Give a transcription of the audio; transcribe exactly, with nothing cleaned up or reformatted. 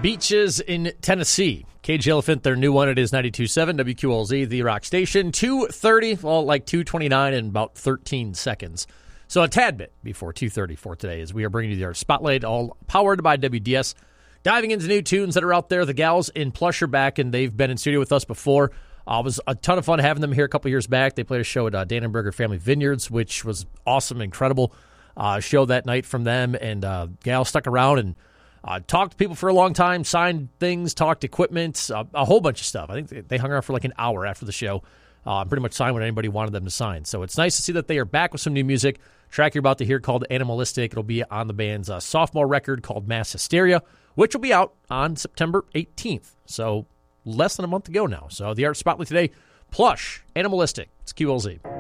Beaches in Tennessee. Cage Elephant, their new one. It is ninety-two point seven W Q L Z, the rock station. two thirty, well, like two twenty-nine in about thirteen seconds. So a tad bit before two thirty for today as we are bringing you the Art Spotlight, all powered by W D S. Diving into new tunes that are out there. The gals in Plush are back, and they've been in studio with us before. Uh, it was a ton of fun having them here a couple years back. They played a show at uh, Dannenberger Family Vineyards, which was awesome, incredible uh, show that night from them. And uh, gals stuck around and uh, talked to people for a long time, signed things, talked equipment, uh, a whole bunch of stuff. I think they, they hung around for like an hour after the show. Uh, pretty much signed what anybody wanted them to sign. So it's nice to see that they are back with some new music. Track you're about to hear called Animalistic. It'll be on the band's uh, sophomore record called Mass Hysteria, which will be out on September eighteenth. So less than a month to go now. So the Art Spotlight today, Plush, Animalistic. It's Q L Z.